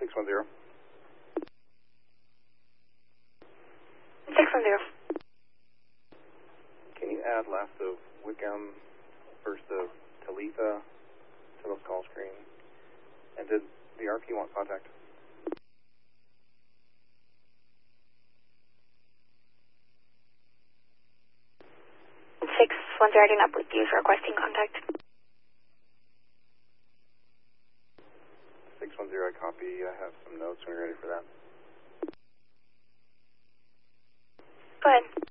610. 610. Can you add last of Wickham, first of Talitha to those call screen? And did the RP want contact? 610 adding up with you for requesting contact. 610, I copy. I have some notes when you're ready for that. Go ahead.